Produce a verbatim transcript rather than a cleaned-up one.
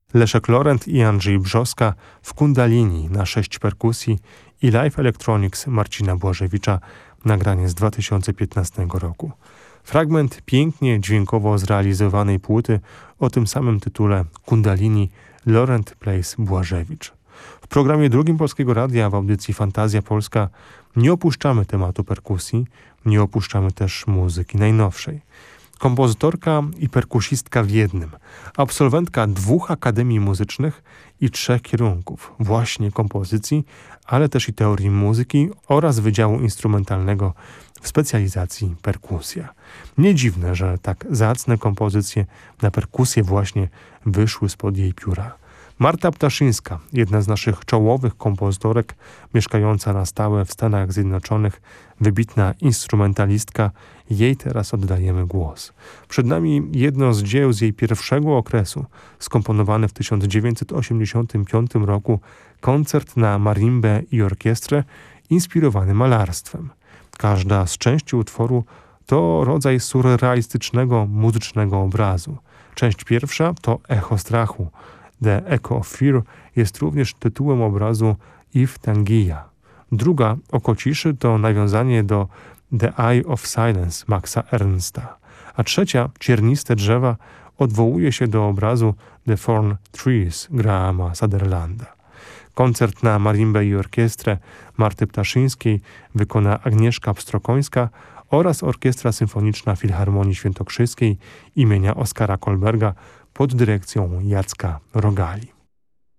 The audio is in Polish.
Leszek Lorent i Andrzej Brzoska w Kundalini na sześć perkusji i Live Electronics Marcina Błażewicza, nagranie z dwa tysiące piętnastego roku. Fragment pięknie dźwiękowo zrealizowanej płyty o tym samym tytule Kundalini Lorent Plays Błażewicz. W programie drugim Polskiego Radia w audycji Fantazja Polska nie opuszczamy tematu perkusji, nie opuszczamy też muzyki najnowszej. Kompozytorka i perkusistka w jednym, absolwentka dwóch akademii muzycznych i trzech kierunków, właśnie kompozycji, ale też i teorii muzyki oraz Wydziału Instrumentalnego w specjalizacji perkusja. Nie dziwne, że tak zacne kompozycje na perkusję właśnie wyszły spod jej pióra. Marta Ptaszyńska, jedna z naszych czołowych kompozytorek, mieszkająca na stałe w Stanach Zjednoczonych, wybitna instrumentalistka, jej teraz oddajemy głos. Przed nami jedno z dzieł z jej pierwszego okresu, skomponowany w tysiąc dziewięćset osiemdziesiątym piątym roku koncert na marimbę i orkiestrę, inspirowany malarstwem. Każda z części utworu to rodzaj surrealistycznego muzycznego obrazu. Część pierwsza to Echo strachu. The Echo of Fear jest również tytułem obrazu Yves Tanguy. Druga, Oko ciszy, to nawiązanie do The Eye of Silence Maxa Ernsta. A trzecia, Cierniste drzewa, odwołuje się do obrazu The Thorn Trees Grahama Sutherlanda. Koncert na marimbę i orkiestrę Marty Ptaszyńskiej wykona Agnieszka Pstrokońska oraz Orkiestra Symfoniczna Filharmonii Świętokrzyskiej imienia Oskara Kolberga pod dyrekcją Jacka Rogali.